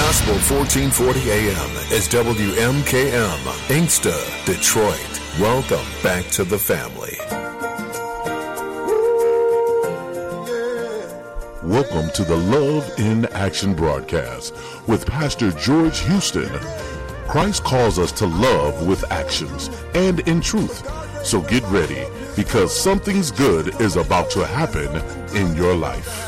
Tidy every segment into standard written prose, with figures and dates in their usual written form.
Gospel 1440 AM is WMKM, Inkster, Detroit. Welcome back to the family. Welcome to the Love in Action broadcast with Pastor George Houston. Christ calls us to love with actions and in truth. So get ready, because something's good is about to happen in your life.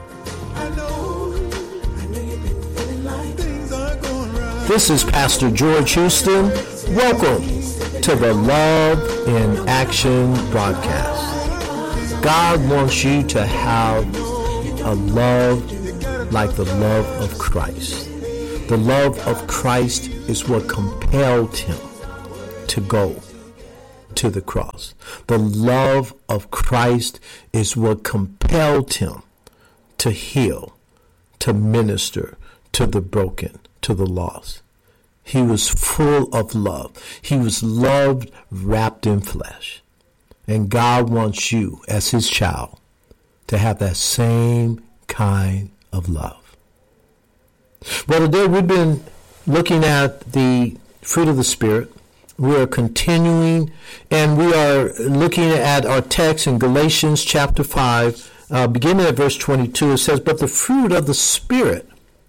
This is Pastor George Houston. Welcome to the Love in Action broadcast. God wants you to have a love like the love of Christ. The love of Christ is what compelled him to go to the cross. The love of Christ is what compelled him to heal, to minister to the broken, to the lost. He was full of love. He was loved wrapped in flesh. And God wants you as his child to have that same kind of love. Well, today we've been looking at the fruit of the Spirit. We are continuing, and we are looking at our text in Galatians chapter 5, beginning at verse 22. It says, "But the fruit of the Spirit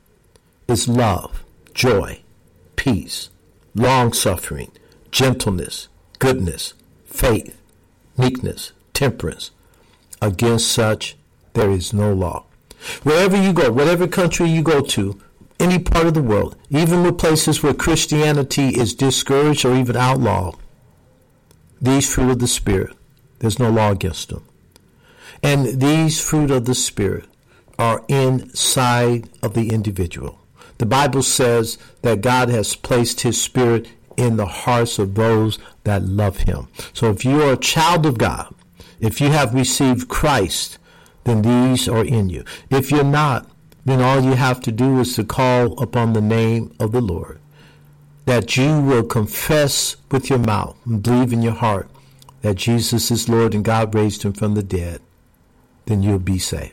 is love, joy, peace, long-suffering, gentleness, goodness, faith, meekness, temperance. Against such there is no law." Wherever you go, whatever country you go to, any part of the world, even the places where Christianity is discouraged or even outlawed, these fruit of the Spirit, there's no law against them. And these fruit of the Spirit are inside of the individual. The Bible says that God has placed his Spirit in the hearts of those that love him. So if you are a child of God, if you have received Christ, then these are in you. If you're not, then all you have to do is to call upon the name of the Lord, that you will confess with your mouth and believe in your heart that Jesus is Lord and God raised him from the dead, then you'll be saved.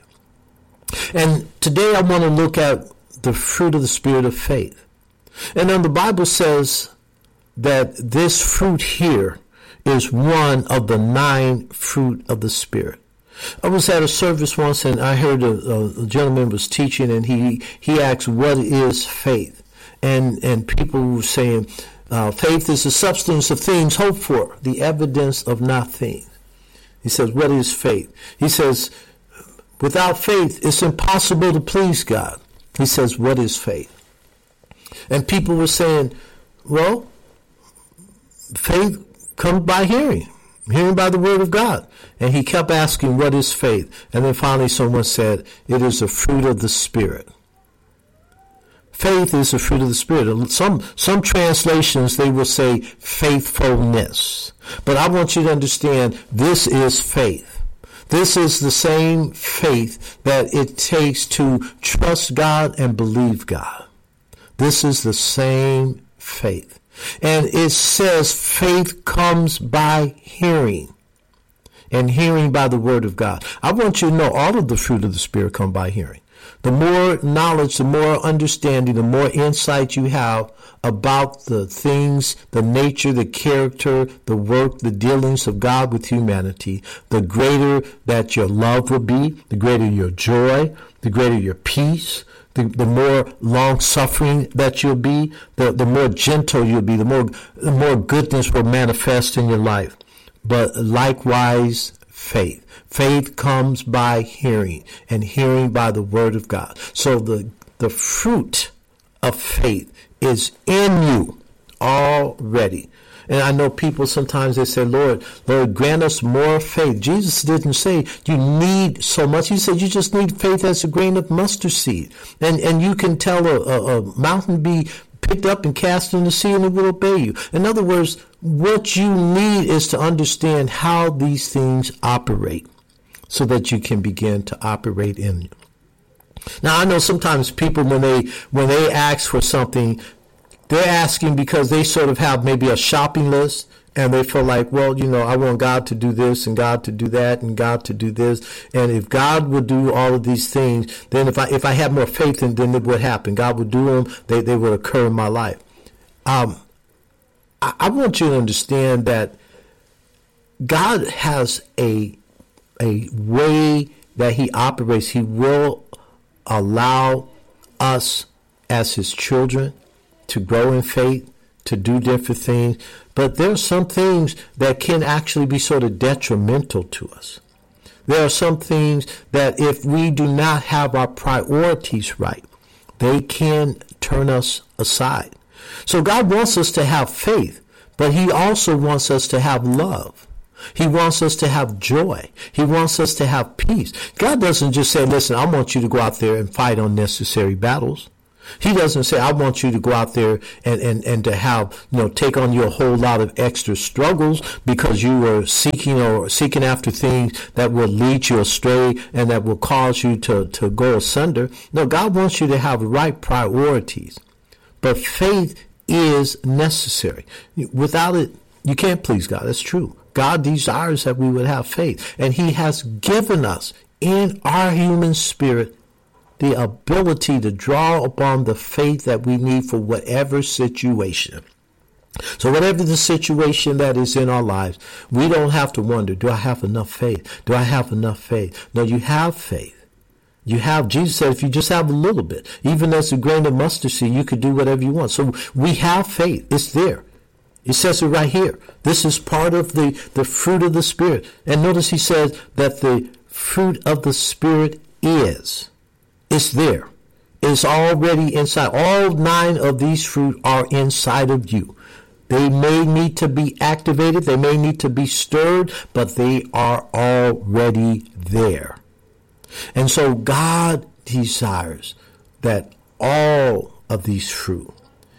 And today I want to look at the fruit of the Spirit of faith. And then the Bible says that this fruit here is one of the 9 fruit of the Spirit. I was at a service once, and I heard a gentleman was teaching, and he asked, what is faith? And people were saying, faith is the substance of things hoped for, the evidence of not things. He says, what is faith? He says, without faith, it's impossible to please God. He says, what is faith? And people were saying, well, faith comes by hearing by the word of God. And he kept asking, what is faith? And then finally someone said, it is a fruit of the Spirit. Faith is a fruit of the Spirit. Some translations, they will say faithfulness. But I want you to understand, this is faith. This is the same faith that it takes to trust God and believe God. This is the same faith. And it says faith comes by hearing, and hearing by the word of God. I want you to know all of the fruit of the Spirit come by hearing. The more knowledge, the more understanding, the more insight you have about the things, the nature, the character, the work, the dealings of God with humanity, the greater that your love will be, the greater your joy, the greater your peace, the more long-suffering that you'll be, the more gentle you'll be, the more goodness will manifest in your life. But likewise, faith. Faith comes by hearing, and hearing by the word of God. So the fruit of faith is in you already. And I know people sometimes they say, Lord, grant us more faith. Jesus didn't say you need so much. He said you just need faith as a grain of mustard seed. And you can tell a mountain be picked up and cast in the sea and it will obey you. In other words, what you need is to understand how these things operate so that you can begin to operate in them. Now, I know sometimes people, when they ask for something, they're asking because they sort of have maybe a shopping list And they feel like, well, I want God to do this and God to do that and God to do this. And if God would do all of these things, then if I had more faith, then it would happen. God would do them. They would occur in my life. I want you to understand that God has a way that he operates. He will allow us as his children to grow in faith, to do different things. But there are some things that can actually be sort of detrimental to us. There are some things that if we do not have our priorities right, they can turn us aside. So God wants us to have faith, but he also wants us to have love. He wants us to have joy. He wants us to have peace. God doesn't just say, listen, I want you to go out there and fight unnecessary battles. He doesn't say, I want you to go out there and to have, take on you a whole lot of extra struggles because you were seeking after things that will lead you astray and that will cause you to go asunder. No, God wants you to have the right priorities. But faith is necessary. Without it, you can't please God. That's true. God desires that we would have faith. And he has given us in our human spirit the ability to draw upon the faith that we need for whatever situation. So whatever the situation that is in our lives, we don't have to wonder, do I have enough faith? Do I have enough faith? No, you have faith. You have, Jesus said, if you just have a little bit, even as a grain of mustard seed, you could do whatever you want. So we have faith. It's there. It says it right here. This is part of the fruit of the Spirit. And notice he says that the fruit of the Spirit is. It's there. It's already inside. All 9 of these fruit are inside of you. They may need to be activated. They may need to be stirred, but they are already there. And so God desires that all of these fruit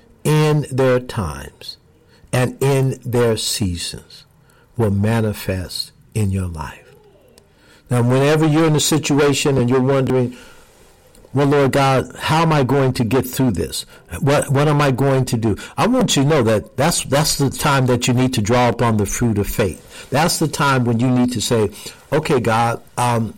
in their times and in their seasons will manifest in your life. Now, whenever you're in a situation and you're wondering, well, Lord God, how am I going to get through this? What am I going to do? I want you to know that that's the time that you need to draw upon the fruit of faith. That's the time when you need to say, okay, God, I'm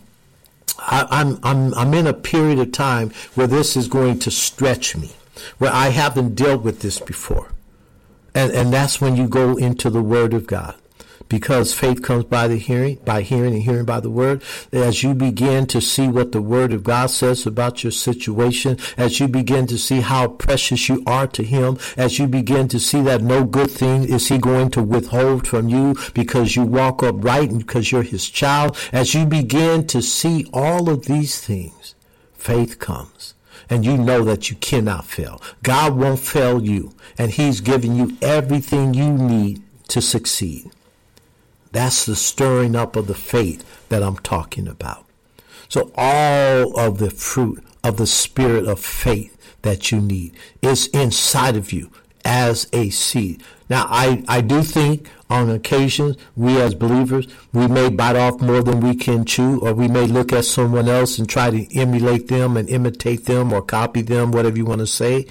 in a period of time where this is going to stretch me, where I haven't dealt with this before. And that's when you go into the Word of God. Because faith comes by hearing, and hearing by the Word. As you begin to see what the Word of God says about your situation, as you begin to see how precious you are to Him, as you begin to see that no good thing is He going to withhold from you because you walk upright and because you're His child, as you begin to see all of these things, faith comes. And you know that you cannot fail. God won't fail you. And He's giving you everything you need to succeed. That's the stirring up of the faith that I'm talking about. So all of the fruit of the spirit of faith that you need is inside of you as a seed. Now, I do think on occasions, we as believers, we may bite off more than we can chew, or we may look at someone else and try to emulate them and imitate them or copy them, whatever you want to say.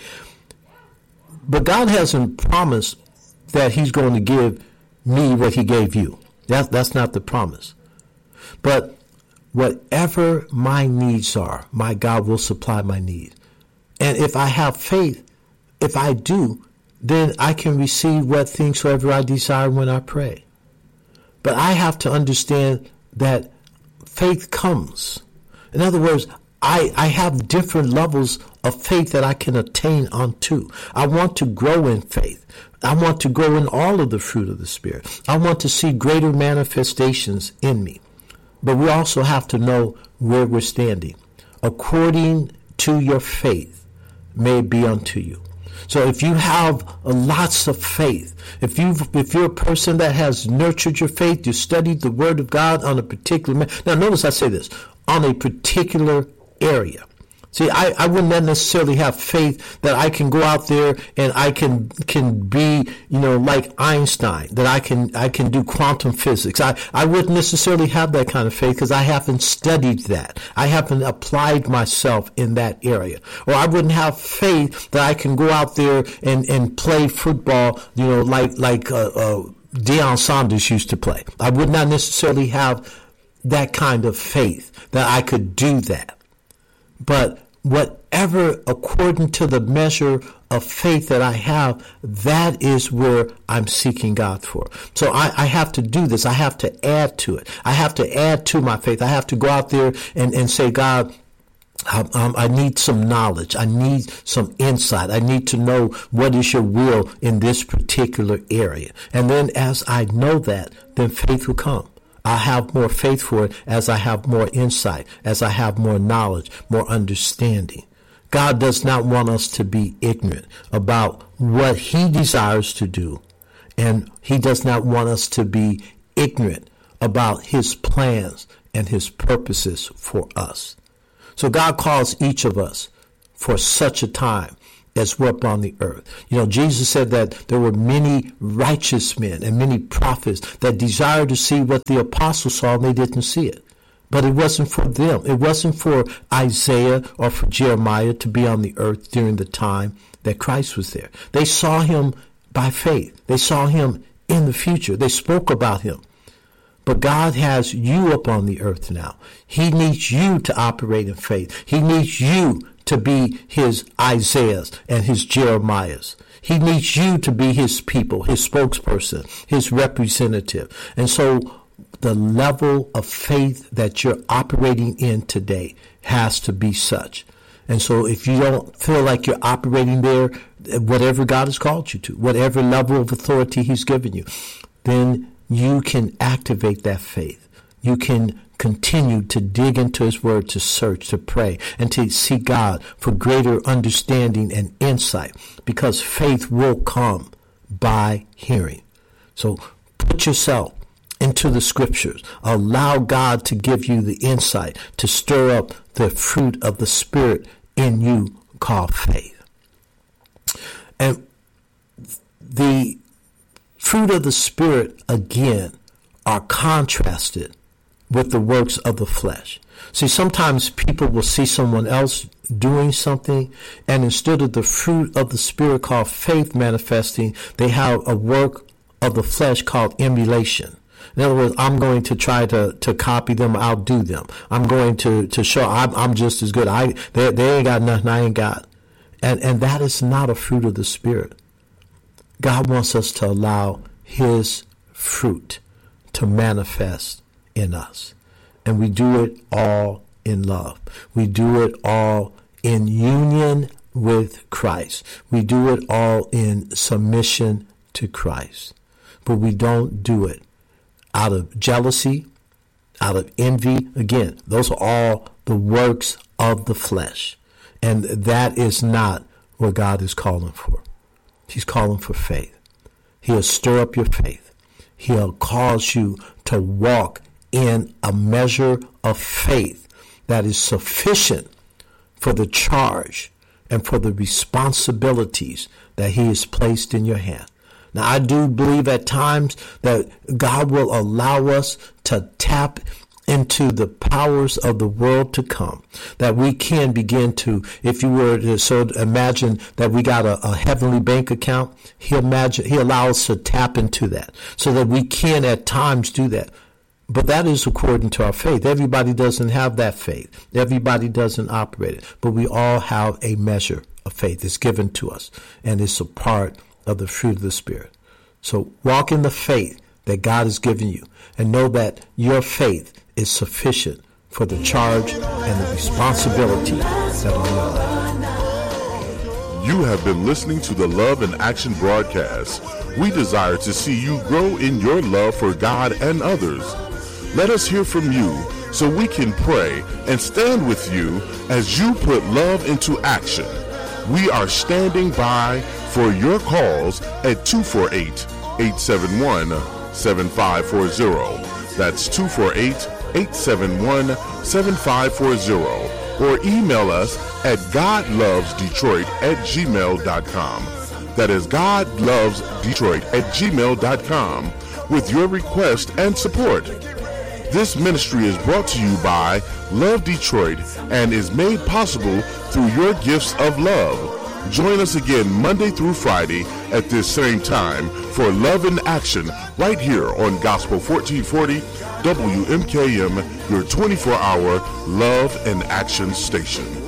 But God hasn't promised that He's going to give me what He gave you. That's not the promise. But whatever my needs are, my God will supply my need. And if I have faith, if I do, then I can receive what things soever I desire when I pray. But I have to understand that faith comes. In other words, I have different levels of faith that I can attain onto. I want to grow in faith. I want to grow in all of the fruit of the Spirit. I want to see greater manifestations in me. But we also have to know where we're standing. According to your faith may it be unto you. So if you have lots of faith, if you're a person that has nurtured your faith, you studied the Word of God on a particular, now notice I say this, on a particular area. See, I wouldn't necessarily have faith that I can go out there and I can be, like Einstein, that I can do quantum physics. I wouldn't necessarily have that kind of faith because I haven't studied that. I haven't applied myself in that area. Or I wouldn't have faith that I can go out there and play football, like Deion Sanders used to play. I would not necessarily have that kind of faith that I could do that. But whatever, according to the measure of faith that I have, that is where I'm seeking God for. So I have to do this. I have to add to it. I have to add to my faith. I have to go out there and say, God, I need some knowledge. I need some insight. I need to know what is your will in this particular area. And then as I know that, then faith will come. I have more faith for it as I have more insight, as I have more knowledge, more understanding. God does not want us to be ignorant about what he desires to do, and he does not want us to be ignorant about his plans and his purposes for us. So God calls each of us for such a time as we're upon the earth. You know, Jesus said that there were many righteous men and many prophets that desired to see what the apostles saw, and they didn't see it. But it wasn't for them. It wasn't for Isaiah or for Jeremiah to be on the earth during the time that Christ was there. They saw him by faith. They saw him in the future. They spoke about him. But God has you up on the earth now. He needs you to operate in faith. He needs you to be his Isaiahs and his Jeremiahs. He needs you to be his people, his spokesperson, his representative. And so the level of faith that you're operating in today has to be such. And so if you don't feel like you're operating there, whatever God has called you to, whatever level of authority he's given you, then you can activate that faith. You can continue to dig into his word, to search, to pray, and to seek God for greater understanding and insight, because faith will come by hearing. So put yourself into the scriptures. Allow God to give you the insight to stir up the fruit of the Spirit in you called faith. And the fruit of the Spirit, again, are contrasted with the works of the flesh. See, sometimes people will see someone else doing something, and instead of the fruit of the Spirit called faith manifesting, they have a work of the flesh called emulation. In other words, I'm going to try to copy them, outdo them. I'm going to show I'm just as good. They ain't got nothing I ain't got. And that is not a fruit of the Spirit. God wants us to allow his fruit to manifest in us. And we do it all in love. We do it all in union with Christ. We do it all in submission to Christ. But we don't do it out of jealousy, out of envy. Again, those are all the works of the flesh. And that is not what God is calling for. He's calling for faith. He'll stir up your faith. He'll cause you to walk in a measure of faith that is sufficient for the charge and for the responsibilities that he has placed in your hand. Now, I do believe at times that God will allow us to tap into the powers of the world to come, that we can begin to, if you were to sort of imagine that we got a heavenly bank account, he'll allow us to tap into that so that we can at times do that. But that is according to our faith. Everybody doesn't have that faith. Everybody doesn't operate it. But we all have a measure of faith. It's given to us, and it's a part of the fruit of the Spirit. So walk in the faith that God has given you, and know that your faith is sufficient for the charge and the responsibility that are on your life. You have been listening to the Love in Action broadcast. We desire to see you grow in your love for God and others. Let us hear from you so we can pray and stand with you as you put love into action. We are standing by for your calls at 248-871-7540. That's 248-871-7540. Or email us at godlovesdetroit@gmail.com. That is godlovesdetroit@gmail.com with your request and support. This ministry is brought to you by Love Detroit and is made possible through your gifts of love. Join us again Monday through Friday at this same time for Love in Action right here on Gospel 1440 WMKM, your 24-hour Love in Action station.